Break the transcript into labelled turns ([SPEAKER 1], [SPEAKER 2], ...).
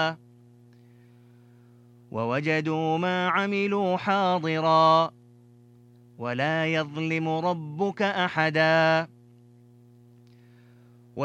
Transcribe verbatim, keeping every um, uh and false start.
[SPEAKER 1] ووجدوا ما عملوا حاضرا ولا يظلم ربك أحدا